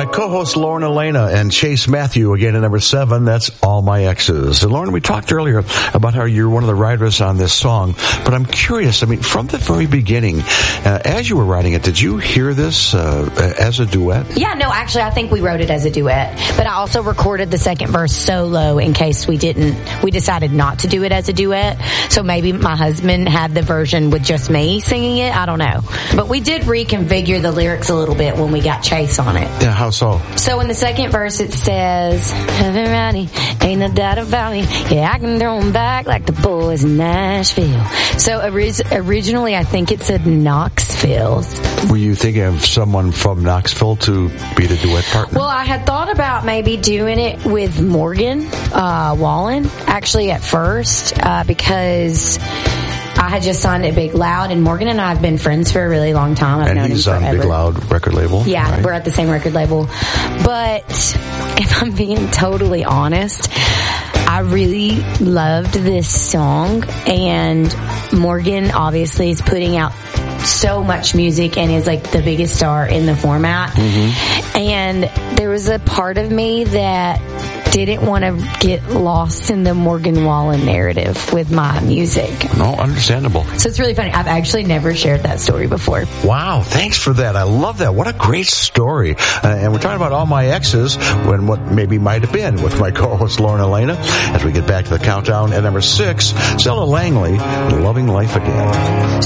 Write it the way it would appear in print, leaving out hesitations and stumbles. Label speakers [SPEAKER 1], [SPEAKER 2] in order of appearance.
[SPEAKER 1] My co-host Lauren Elena and Chase Matthew again at number 7. That's All My Exes. And Lauren, we talked earlier about how you're one of the writers on this song, but I'm curious. I mean, from the very beginning, as you were writing it, did you hear this as a duet?
[SPEAKER 2] Yeah, no, actually, I think we wrote it as a duet, but I also recorded the second verse solo in case we decided not to do it as a duet. So maybe my husband had the version with just me singing it. I don't know, but we did reconfigure the lyrics a little bit when we got Chase on it.
[SPEAKER 1] Yeah, how so?
[SPEAKER 2] So in the second verse it says, "Everybody, ain't no doubt about me. Yeah, I can throw 'em back like the boys in Nashville." So originally I think it said Knoxville.
[SPEAKER 1] Were you thinking of someone from Knoxville to be the duet partner?
[SPEAKER 2] Well, I had thought about maybe doing it with Morgan Wallen, actually at first, because I had just signed at Big Loud, and Morgan and I have been friends for a really long time. I've known him forever.
[SPEAKER 1] And he's on Big Loud record label?
[SPEAKER 2] Yeah,
[SPEAKER 1] right?
[SPEAKER 2] We're at the same record label. But if I'm being totally honest, I really loved this song, and Morgan obviously is putting out so much music and is like the biggest star in the format. Mm-hmm. And there was a part of me that didn't want to get lost in the Morgan Wallen narrative with my music.
[SPEAKER 1] No, understandable.
[SPEAKER 2] So it's really funny. I've actually never shared that story before.
[SPEAKER 1] Wow, thanks for that. I love that. What a great story. And we're talking about All My Exes, when what maybe might have been, with my co-host Lauren Elena, as we get back to the countdown at number 6, Zella Langley, Loving Life Again.